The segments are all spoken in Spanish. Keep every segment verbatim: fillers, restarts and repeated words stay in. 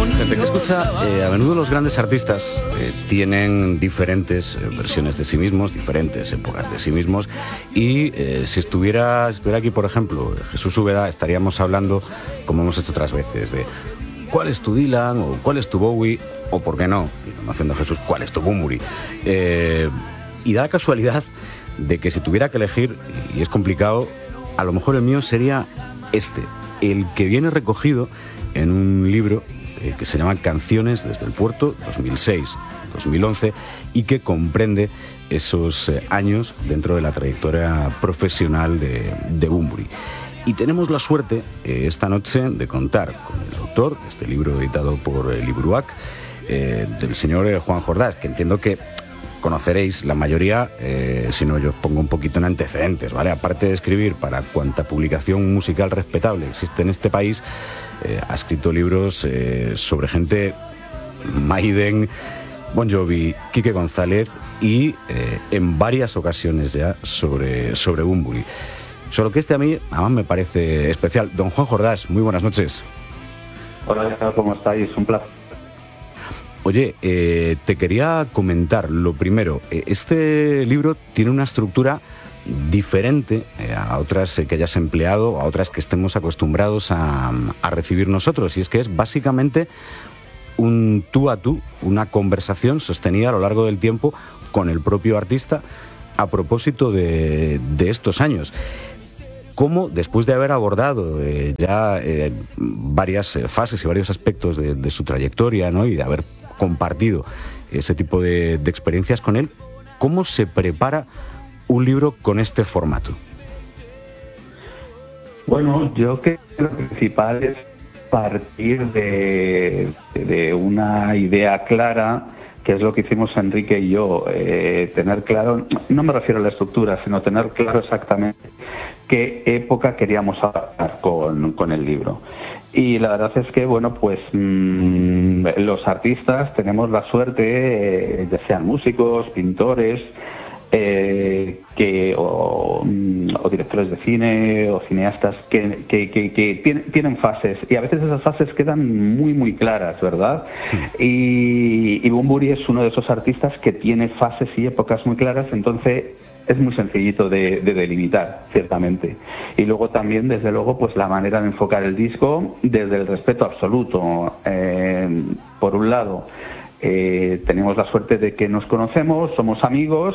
Gente que escucha, eh, a menudo los grandes artistas eh, tienen diferentes eh, versiones de sí mismos, diferentes épocas de sí mismos, y eh, si, estuviera, si estuviera aquí, por ejemplo, Jesús Úbeda, estaríamos hablando, como hemos hecho otras veces, de cuál es tu Dylan, o cuál es tu Bowie, o por qué no, no haciendo Jesús, cuál es tu Bunbury. Eh, y da la casualidad de que si tuviera que elegir, y es complicado, a lo mejor el mío sería este, el que viene recogido en un libro eh, que se llama Canciones desde el Puerto, dos mil seis a dos mil once, y que comprende esos eh, años dentro de la trayectoria profesional de, de Bunbury. Y tenemos la suerte eh, esta noche de contar con el autor de este libro editado por eh, Libruac, eh, del señor eh, Juan Jordás, que entiendo que conoceréis la mayoría, eh, si no yo os pongo un poquito en antecedentes, ¿vale? Aparte de escribir para cuanta publicación musical respetable existe en este país, eh, ha escrito libros eh, sobre gente, Maiden, Bon Jovi, Quique González y eh, en varias ocasiones ya sobre, sobre Bunbury. Solo que este a mí, además, me parece especial. Don Juan Jordás, muy buenas noches. Hola, ¿cómo estáis? Un placer. Oye, eh, te quería comentar, lo primero, eh, este libro tiene una estructura diferente eh, a otras eh, que hayas empleado, a otras que estemos acostumbrados a, a recibir nosotros, y es que es básicamente un tú a tú, una conversación sostenida a lo largo del tiempo con el propio artista a propósito de, de estos años. Cómo, después de haber abordado eh, ya eh, varias eh, fases y varios aspectos de, de su trayectoria, ¿no? Y de haber compartido ese tipo de, de experiencias con él, ¿cómo se prepara un libro con este formato? Bueno, yo creo que lo principal es partir de, de una idea clara, que es lo que hicimos Enrique y yo, eh, tener claro, no me refiero a la estructura, sino tener claro exactamente qué época queríamos hablar con, con el libro. Y la verdad es que, bueno, pues mmm, los artistas tenemos la suerte, eh, ya sean músicos, pintores, eh, que o, o directores de cine o cineastas que, que, que, que tienen, tienen fases, y a veces esas fases quedan muy muy claras, ¿verdad? Y, y Bunbury es uno de esos artistas que tiene fases y épocas muy claras, entonces es muy sencillito de, de delimitar, ciertamente. Y luego también, desde luego, pues la manera de enfocar el disco desde el respeto absoluto. Eh, por un lado, Eh, tenemos la suerte de que nos conocemos, somos amigos,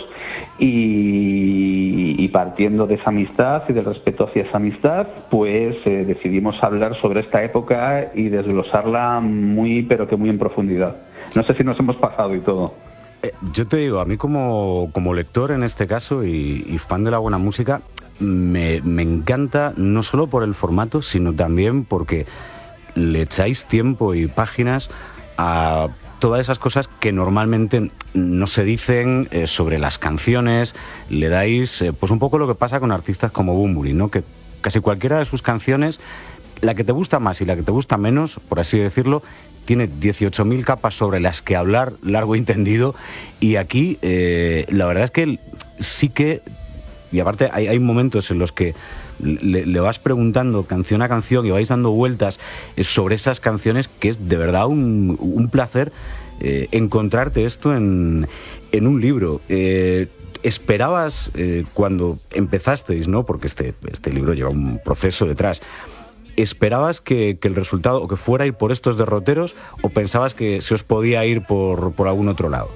y, y partiendo de esa amistad y del respeto hacia esa amistad, pues eh, decidimos hablar sobre esta época y desglosarla muy, pero que muy en profundidad. No sé si nos hemos pasado y todo. Eh, yo te digo, a mí como, como lector en este caso y, y fan de la buena música, me, me encanta no solo por el formato, sino también porque le echáis tiempo y páginas a todas esas cosas que normalmente no se dicen eh, sobre las canciones. Le dais eh, pues un poco lo que pasa con artistas como Bunbury, ¿no? Que casi cualquiera de sus canciones, la que te gusta más y la que te gusta menos, por así decirlo, tiene dieciocho mil capas sobre las que hablar largo y tendido, y aquí eh, la verdad es que sí que, y aparte hay, hay momentos en los que Le, le vas preguntando canción a canción y vais dando vueltas sobre esas canciones, que es de verdad un, un placer eh, encontrarte esto en, en un libro. Eh, ¿Esperabas eh, cuando empezasteis, ¿no? Porque este, este libro lleva un proceso detrás, ¿esperabas que, que el resultado o que fuera ir por estos derroteros, o pensabas que se os podía ir por, por algún otro lado?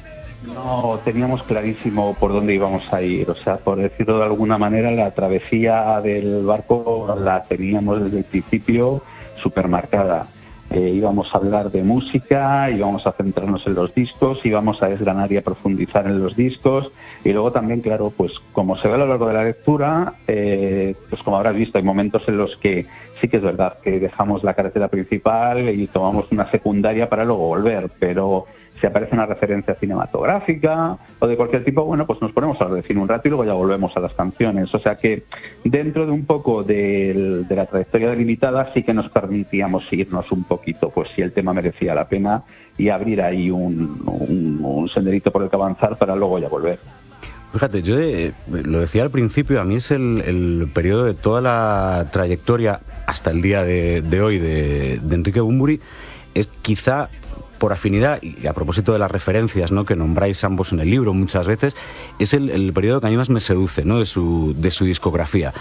No, teníamos clarísimo por dónde íbamos a ir. O sea, por decirlo de alguna manera, la travesía del barco la teníamos desde el principio súper marcada. Eh, íbamos a hablar de música, íbamos a centrarnos en los discos, íbamos a desgranar y a profundizar en los discos, y luego también, claro, pues como se ve a lo largo de la lectura, eh, pues como habrás visto, hay momentos en los que sí que es verdad que dejamos la carretera principal y tomamos una secundaria para luego volver, pero si aparece una referencia cinematográfica o de cualquier tipo, bueno, pues nos ponemos a hablar de cine un rato y luego ya volvemos a las canciones. O sea que dentro de un poco de, de la trayectoria delimitada sí que nos permitíamos irnos un poquito, pues si el tema merecía la pena, y abrir ahí un, un, un senderito por el que avanzar para luego ya volver. Fíjate, yo eh, lo decía al principio, a mí es el, el periodo de toda la trayectoria hasta el día de, de hoy de, de Enrique Bunbury es quizá, por afinidad, y a propósito de las referencias, ¿no?, que nombráis ambos en el libro muchas veces, es el, el periodo que a mí más me seduce, ¿no?, de su, de su discografía.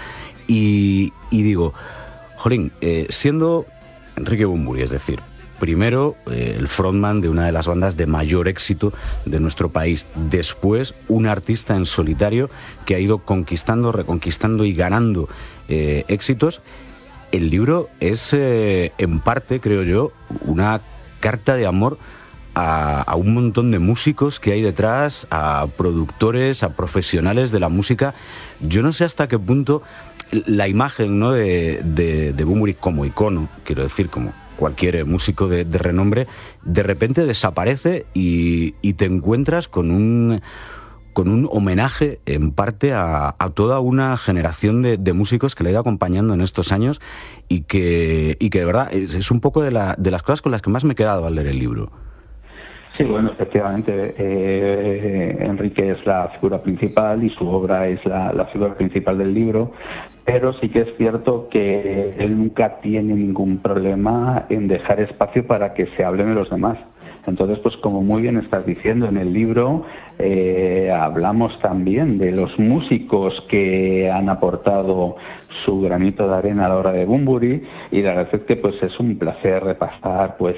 Y, y digo, jolín, eh, siendo Enrique Bunbury, es decir, primero eh, el frontman de una de las bandas de mayor éxito de nuestro país, después un artista en solitario que ha ido conquistando, reconquistando y ganando eh, éxitos, el libro es eh, en parte, creo yo, una carta de amor a, a un montón de músicos que hay detrás, a productores, a profesionales de la música. Yo no sé hasta qué punto la imagen, ¿no?, de, de, de Bunbury como icono, quiero decir, como cualquier músico de, de renombre, de repente desaparece y, y te encuentras con un, con un homenaje en parte a, a toda una generación de, de músicos que le ha ido acompañando en estos años y que, y que de verdad es, es un poco de, la, de las cosas con las que más me he quedado al leer el libro. Sí, bueno, efectivamente, eh, Enrique es la figura principal y su obra es la, la figura principal del libro, pero sí que es cierto que él nunca tiene ningún problema en dejar espacio para que se hablen de los demás. Entonces, pues como muy bien estás diciendo, en el libro eh, hablamos también de los músicos que han aportado su granito de arena a la obra de Bunbury, y la verdad es que pues es un placer repasar pues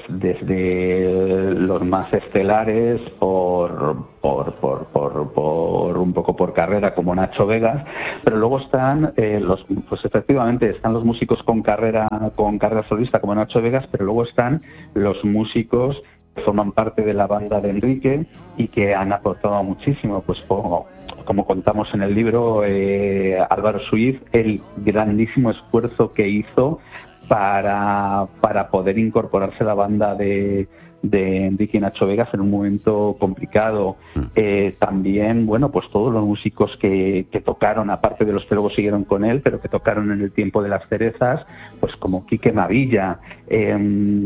desde los más estelares por, por, por, por, por un poco por carrera, como Nacho Vegas, pero luego están eh, los, pues efectivamente están los músicos con carrera, con carrera solista como Nacho Vegas, pero luego están los músicos que forman parte de la banda de Enrique y que han aportado muchísimo, pues como, como contamos en el libro, eh, Álvaro Suiz, el grandísimo esfuerzo que hizo para, para poder incorporarse a la banda de, de Enrique y Nacho Vegas en un momento complicado. Eh, también, bueno, pues todos los músicos que, que tocaron, aparte de los que luego siguieron con él, pero que tocaron en el tiempo de las cerezas, pues como Quique Mavilla. Eh,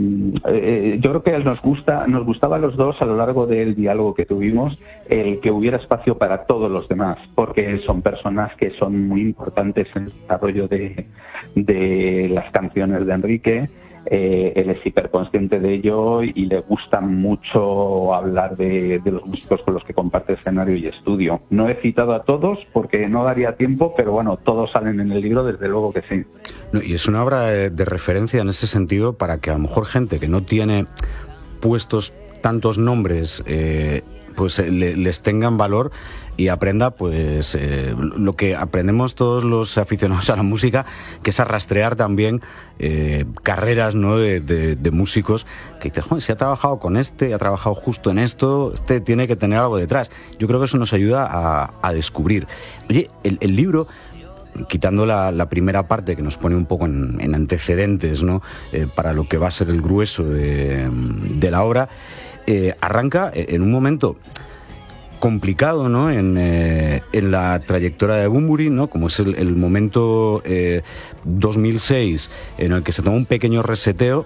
eh, yo creo que nos gusta, nos gustaba a los dos a lo largo del diálogo que tuvimos el que hubiera espacio para todos los demás, porque son personas que son muy importantes en el desarrollo de, de las canciones de Enrique. Eh, él es hiperconsciente de ello y le gusta mucho hablar de, de los músicos con los que comparte escenario y estudio. No he citado a todos porque no daría tiempo, pero bueno, todos salen en el libro, desde luego que sí. No, y es una obra de, de referencia en ese sentido para que a lo mejor gente que no tiene puestos tantos nombres eh, pues eh, le, les tengan valor y aprenda pues eh, lo que aprendemos todos los aficionados a la música, que es a rastrear también eh, carreras, ¿no?, de, de, de músicos que dices, joder, si ha trabajado con este, ha trabajado justo en esto, este tiene que tener algo detrás. Yo creo que eso nos ayuda a, a descubrir. Oye, el, el libro, quitando la, la primera parte que nos pone un poco en, en antecedentes, ¿no?, eh, para lo que va a ser el grueso de, de la obra, eh, arranca en un momento complicado, ¿no?, en, eh, en la trayectoria de Bunbury, ¿no?, como es el, el momento eh, dos mil seis, en el que se toma un pequeño reseteo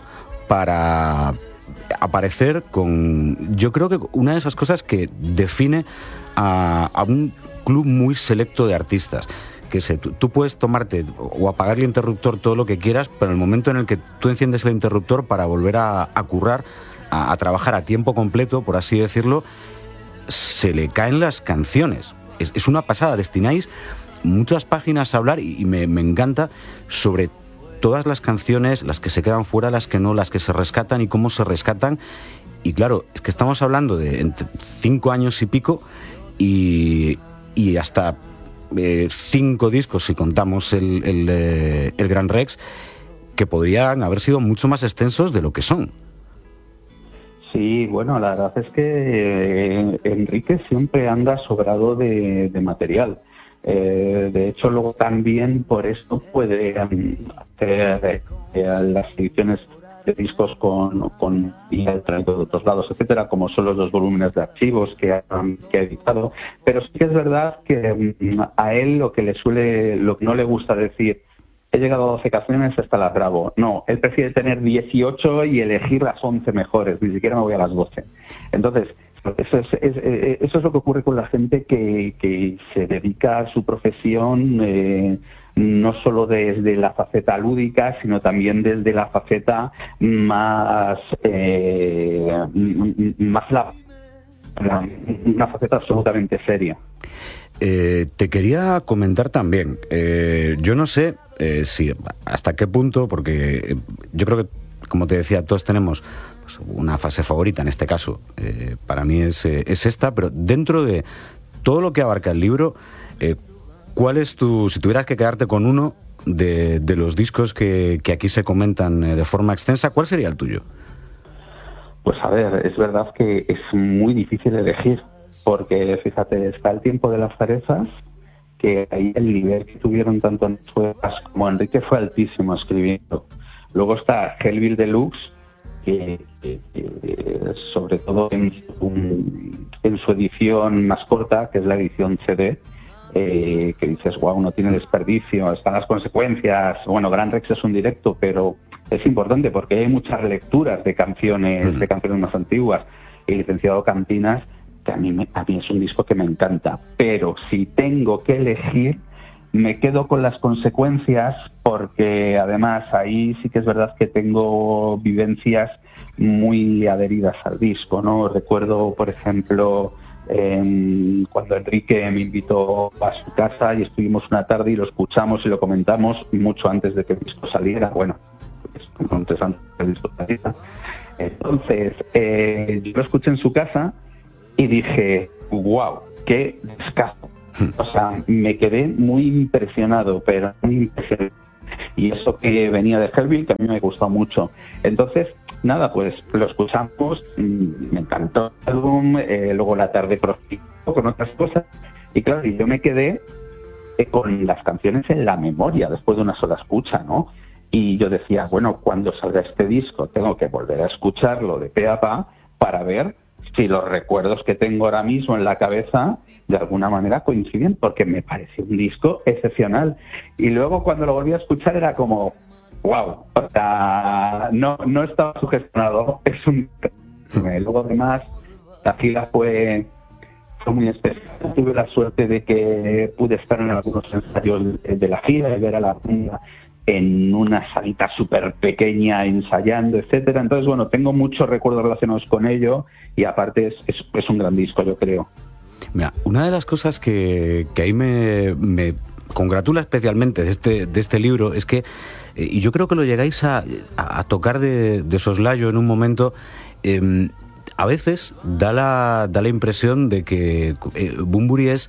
para aparecer con, yo creo que una de esas cosas que define a, a un club muy selecto de artistas, que sé, tú, tú puedes tomarte o apagar el interruptor todo lo que quieras, pero en el momento en el que tú enciendes el interruptor para volver a, a currar, a, a trabajar a tiempo completo, por así decirlo, se le caen las canciones. Es, es una pasada. Destináis muchas páginas a hablar y, y me, me encanta sobre todas las canciones, las que se quedan fuera, las que no, las que se rescatan y cómo se rescatan. Y claro, es que estamos hablando de entre cinco años y pico y, y hasta eh, cinco discos, si contamos el, el, eh, el Gran Rex, que podrían haber sido mucho más extensos de lo que son. Sí, bueno, la verdad es que eh, Enrique siempre anda sobrado de, de material. Eh, de hecho, luego también por esto puede um, hacer eh, las ediciones de discos con, con y el traído de otros lados, etcétera, como son los dos volúmenes de archivos que ha, que ha editado. Pero sí que es verdad que um, a él lo que le suele, lo que no le gusta decir, he llegado a doce canciones, hasta las grabo. No, él prefiere tener dieciocho y elegir las once mejores, ni siquiera me voy a las doce. Entonces, eso es, es, eso es lo que ocurre con la gente que, que se dedica a su profesión, eh, no solo desde la faceta lúdica, sino también desde la faceta más eh, eh, más la, la, una faceta absolutamente seria. Eh, te quería comentar también, eh, yo no sé eh, si hasta qué punto, porque yo creo que, como te decía, todos tenemos pues, una fase favorita, en este caso, eh, para mí es, eh, es esta, pero dentro de todo lo que abarca el libro, eh, ¿cuál es tu, si tuvieras que quedarte con uno de, de los discos que, que aquí se comentan eh, de forma extensa, ¿cuál sería el tuyo? Pues a ver, es verdad que es muy difícil elegir, porque fíjate, está El tiempo de las cerezas, que ahí el nivel que tuvieron tanto Suegas como Enrique fue altísimo escribiendo. Luego está Hellville Deluxe, que, que, que sobre todo en su, en su edición más corta, que es la edición C D, eh, que dices, wow, no tiene desperdicio, están las consecuencias. Bueno, Gran Rex es un directo, pero es importante porque hay muchas lecturas de canciones, de canciones más antiguas. Y Licenciado Cantinas, que a mí, me, a mí es un disco que me encanta, pero si tengo que elegir, me quedo con Las consecuencias, porque además ahí sí que es verdad que tengo vivencias muy adheridas al disco, ¿no? Recuerdo, por ejemplo, eh, cuando Enrique me invitó a su casa y estuvimos una tarde y lo escuchamos y lo comentamos mucho antes de que el disco saliera, bueno, con tres años que el disco saliera. Entonces, eh, yo lo escuché en su casa y dije, wow, qué descaso. O sea, me quedé muy impresionado, pero muy impresionado. Y eso que venía de Hellville, que a mí me gustó mucho. Entonces, nada, pues lo escuchamos, me encantó el álbum, eh, luego la tarde prosiguió con otras cosas. Y claro, yo me quedé eh, con las canciones en la memoria después de una sola escucha, ¿no? Y yo decía, bueno, cuando salga este disco tengo que volver a escucharlo de pe a pa para ver si los recuerdos que tengo ahora mismo en la cabeza de alguna manera coinciden, porque me pareció un disco excepcional. Y luego cuando lo volví a escuchar era como, wow, o sea, no, no estaba sugestionado, es un... Luego además la gira fue, fue muy especial. Tuve la suerte de que pude estar en algunos ensayos de la gira y ver a la banda en una salita súper pequeña ensayando, etcétera. Entonces, bueno, tengo muchos recuerdos relacionados con ello y aparte es, es, es un gran disco, yo creo. Mira, una de las cosas que, que ahí me, me congratula especialmente de este, de este libro es que, eh, y yo creo que lo llegáis a, a, a tocar de, de soslayo en un momento, eh, a veces da la, da la impresión de que eh, Bunbury es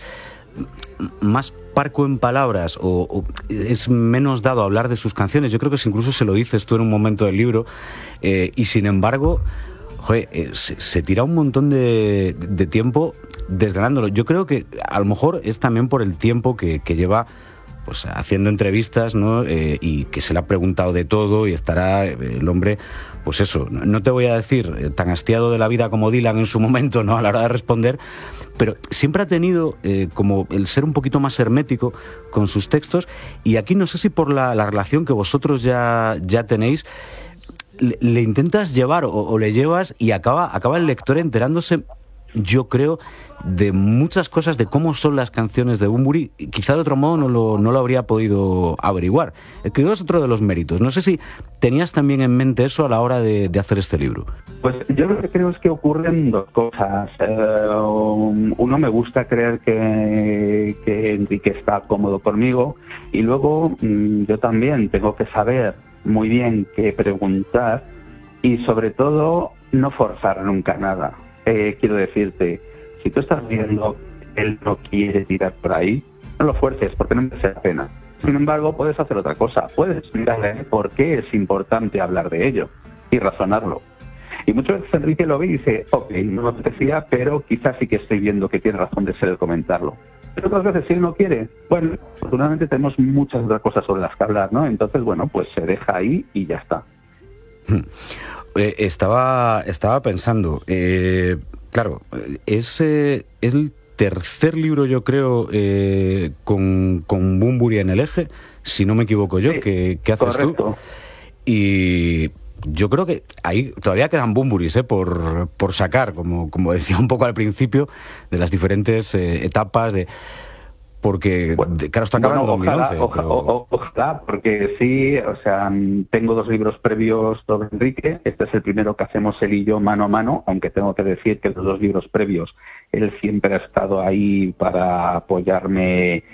más parco en palabras o, o es menos dado a hablar de sus canciones. Yo creo que incluso se lo dices tú en un momento del libro, eh, y sin embargo, joder, eh, se, se tira un montón de, de tiempo desgranándolo. Yo creo que a lo mejor es también por el tiempo que, que lleva pues haciendo entrevistas, ¿no? Eh, y que se le ha preguntado de todo y estará eh, el hombre, pues eso, no te voy a decir eh, tan hastiado de la vida como Dylan en su momento, ¿no? A la hora de responder, pero siempre ha tenido eh, como el ser un poquito más hermético con sus textos, y aquí no sé si por la, la relación que vosotros ya, ya tenéis, le, le intentas llevar o, o le llevas y acaba, acaba el lector enterándose, yo creo, de muchas cosas de cómo son las canciones de Bunbury. Quizá de otro modo no lo, no lo habría podido averiguar. Creo que es otro de los méritos. No sé si tenías también en mente eso a la hora de, de hacer este libro. Pues yo lo que creo es que ocurren dos cosas. Eh, uno, me gusta creer que, que Enrique está cómodo conmigo, y luego mm, yo también tengo que saber muy bien qué preguntar y sobre todo no forzar nunca nada. Eh, quiero decirte, si tú estás viendo que él no quiere tirar por ahí, no lo fuerces, porque no merece la pena. Sin embargo, puedes hacer otra cosa. Puedes explicarle por qué es importante hablar de ello y razonarlo. Y muchas veces Enrique lo ve y dice, ok, no me apetecía, pero quizás sí que estoy viendo que tiene razón de ser el comentarlo. Pero otras veces, si él no quiere, bueno, afortunadamente tenemos muchas otras cosas sobre las que hablar, ¿no? Entonces, bueno, pues se deja ahí y ya está. Eh, estaba, estaba pensando, eh, claro, es eh, el tercer libro, yo creo, eh, con, con Bunbury en el eje, si no me equivoco yo, sí, que, que haces correcto. Tú. Y yo creo que ahí todavía quedan Bunburys eh, por, por sacar, como, como decía un poco al principio, de las diferentes eh, etapas de... porque, bueno, claro, está acabando bueno, en dos mil once. Ojalá, Pero... ojalá, ojalá, porque sí, o sea, tengo dos libros previos sobre Enrique. Este es el primero que hacemos él y yo mano a mano, aunque tengo que decir que los dos libros previos él siempre ha estado ahí para apoyarme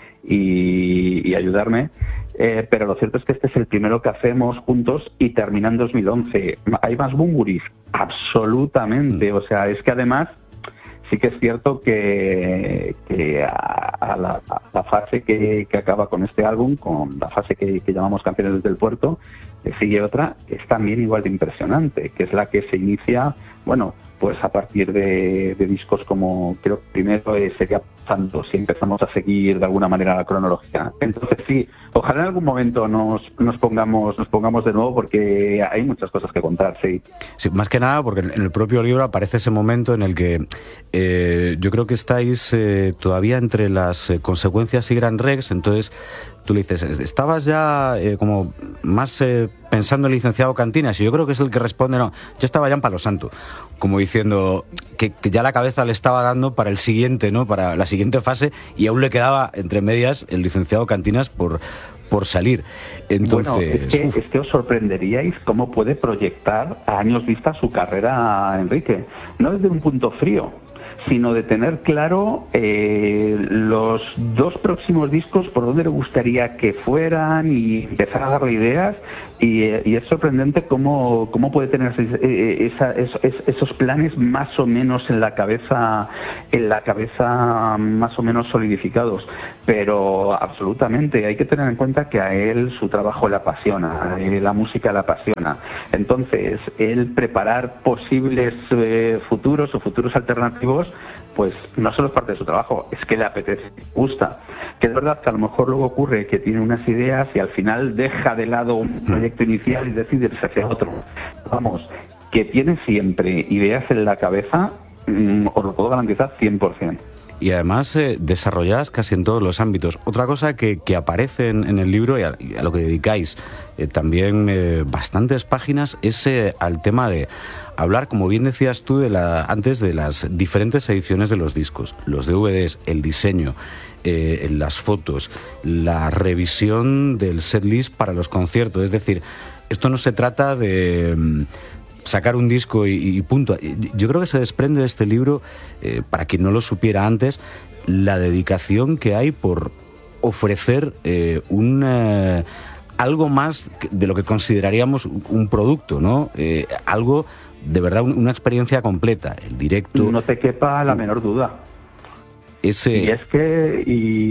y, y ayudarme. Eh, pero lo cierto es que este es el primero que hacemos juntos y termina en dos mil once. ¿Hay más Bunburys? Absolutamente. O sea, es que además sí que es cierto que, que a, a, la, a la fase que, que acaba con este álbum, con la fase que, que llamamos Canciones desde el Puerto, le sigue otra que es también igual de impresionante, que es la que se inicia, bueno, pues a partir de, de discos como, creo que primero eh, sería Santo, si empezamos a seguir de alguna manera la cronología. Entonces sí, ojalá en algún momento nos, nos pongamos nos pongamos de nuevo, porque hay muchas cosas que contar, sí. Sí, más que nada porque en el propio libro aparece ese momento en el que eh, yo creo que estáis eh, todavía entre las eh, consecuencias y Gran Rex, entonces tú le dices, estabas ya eh, como más eh, pensando en el licenciado Cantinas, y yo creo que es el que responde, no, yo estaba ya en Palo Santo, como diciendo que, que ya la cabeza le estaba dando para el siguiente, ¿no? Para la siguiente fase, y aún le quedaba entre medias el licenciado Cantinas por, por salir. Entonces, bueno, es que, es que os sorprenderíais cómo puede proyectar a años vista su carrera Enrique, no desde un punto frío, sino de tener claro eh, los dos próximos discos por dónde le gustaría que fueran y empezar a darle ideas, y, eh, y es sorprendente cómo, cómo puede tener esa, esa, esos, esos planes más o menos en la cabeza en la cabeza más o menos solidificados, pero absolutamente hay que tener en cuenta que a él su trabajo le apasiona, eh, la música le apasiona, entonces él preparar posibles eh, futuros o futuros alternativos, pues no solo es parte de su trabajo, es que le apetece, le gusta. Que es verdad que a lo mejor luego ocurre que tiene unas ideas y al final deja de lado un proyecto inicial y decide irse hacia otro. Vamos, que tiene siempre ideas en la cabeza, mmm, os lo puedo garantizar cien por ciento. Y además eh, desarrolladas casi en todos los ámbitos. Otra cosa que, que aparece en, en el libro y a, y a lo que dedicáis eh, también eh, bastantes páginas es eh, al tema de hablar, como bien decías tú, de la, antes de las diferentes ediciones de los discos, los D V Ds, el diseño, eh, las fotos, la revisión del setlist para los conciertos. Es decir, esto no se trata de mm, sacar un disco y, y punto. Yo creo que se desprende de este libro, eh, para quien no lo supiera antes, la dedicación que hay por ofrecer eh, un... Eh, algo más de lo que consideraríamos un producto, ¿no? Eh, algo, de verdad, una experiencia completa, el directo. No te quepa la menor duda. Ese... Y es que,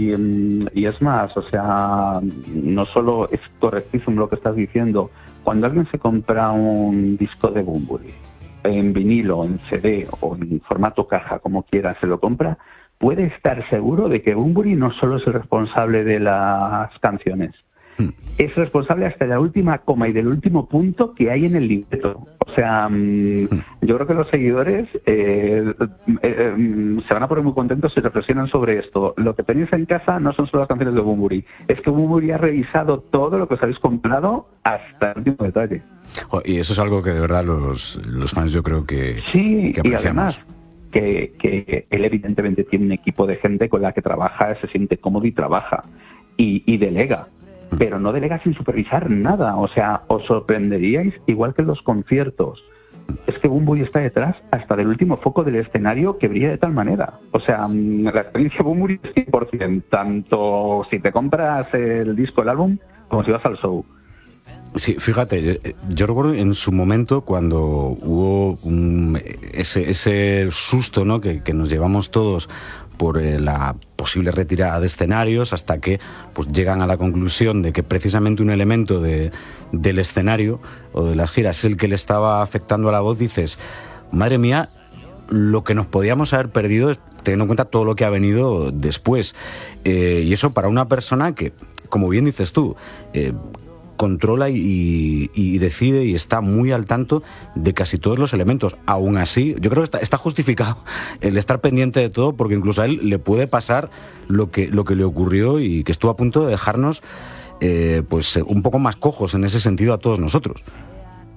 y, y es más, o sea, no solo es correctísimo lo que estás diciendo. Cuando alguien se compra un disco de Bunbury, en vinilo, en C D o en formato caja, como quiera, se lo compra, puede estar seguro de que Bunbury no solo es el responsable de las canciones, es responsable hasta de la última coma y del último punto que hay en el libreto. O sea, yo creo que los seguidores eh, eh, eh, se van a poner muy contentos si reflexionan sobre esto. Lo que tenéis en casa no son solo las canciones de Bunbury, es que Bunbury ha revisado todo lo que os habéis comprado hasta el último detalle. Y eso es algo que de verdad los, los fans yo creo que, sí, que apreciamos. Y además que, que él evidentemente tiene un equipo de gente con la que trabaja, se siente cómodo y trabaja y, y delega. Pero no delega sin supervisar nada. O sea, os sorprenderíais, igual que en los conciertos. Es que Bunbury está detrás hasta del último foco del escenario que brilla de tal manera. O sea, la experiencia Bunbury es cien por ciento, tanto si te compras el disco, el álbum, como si vas al show. Sí, fíjate, yo, yo recuerdo en su momento cuando hubo un, ese, ese susto, ¿no?, que, que nos llevamos todos por eh, la posible retirada de escenarios, hasta que pues llegan a la conclusión de que precisamente un elemento de, del escenario o de las giras es el que le estaba afectando a la voz. Dices, madre mía, lo que nos podíamos haber perdido teniendo en cuenta todo lo que ha venido después. Eh, y eso para una persona que, como bien dices tú, eh, controla y, y decide y está muy al tanto de casi todos los elementos. Aún así, yo creo que está, está justificado el estar pendiente de todo, porque incluso a él le puede pasar lo que, lo que le ocurrió y que estuvo a punto de dejarnos eh, pues un poco más cojos en ese sentido a todos nosotros.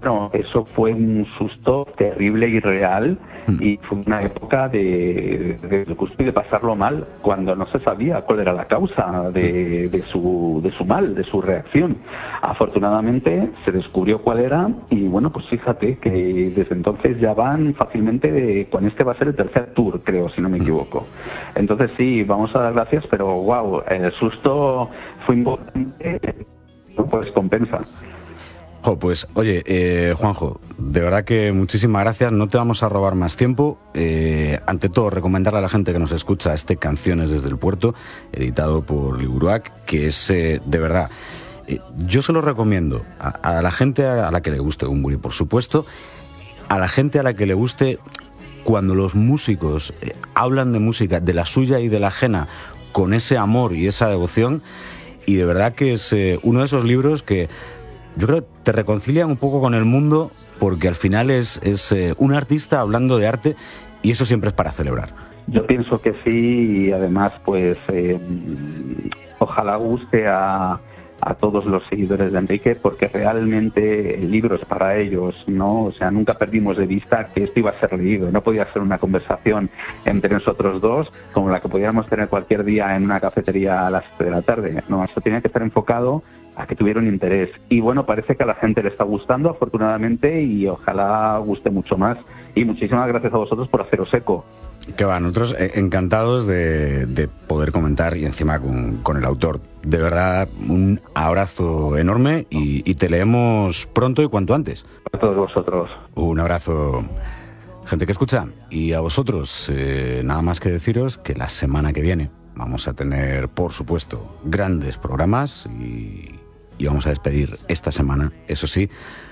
bueno, eso fue un susto terrible y real, y fue una época de, de, de, de pasarlo mal, cuando no se sabía cuál era la causa de, de, su, de su mal, de su reacción. Afortunadamente se descubrió cuál era, y bueno, pues fíjate que desde entonces ya van fácilmente, de, con este va a ser el tercer tour, creo, si no me equivoco. Entonces sí, vamos a dar gracias, pero wow, el susto fue importante, pues compensa. Oh, pues oye, eh, Juanjo, de verdad que muchísimas gracias, no te vamos a robar más tiempo. Eh, ante todo, recomendarle a la gente que nos escucha este Canciones desde el Puerto, editado por Liburuac, que es eh, de verdad, eh, yo se lo recomiendo a, a la gente a la que le guste Bumburi, por supuesto, a la gente a la que le guste cuando los músicos eh, hablan de música, de la suya y de la ajena, con ese amor y esa devoción, y de verdad que es eh, uno de esos libros que yo creo que te reconcilian un poco con el mundo, porque al final es, es eh, un artista hablando de arte, y eso siempre es para celebrar. Yo pienso que sí, y además pues eh, ojalá guste a, a todos los seguidores de Enrique, porque realmente el libro es para ellos, ¿no? O sea, nunca perdimos de vista que esto iba a ser leído, no podía ser una conversación entre nosotros dos como la que podíamos tener cualquier día en una cafetería a las siete de la tarde, no, esto tenía que estar enfocado a que tuvieron interés, y bueno, parece que a la gente le está gustando, afortunadamente, y ojalá guste mucho más. Y muchísimas gracias a vosotros por haceros eco. Que va, nosotros eh, encantados de, de poder comentar, y encima con, con el autor. De verdad, un abrazo enorme, y, y te leemos pronto y cuanto antes. A todos vosotros. Un abrazo, gente que escucha. Y a vosotros, eh, nada más que deciros que la semana que viene vamos a tener, por supuesto, grandes programas, y, y vamos a despedir esta semana, eso sí,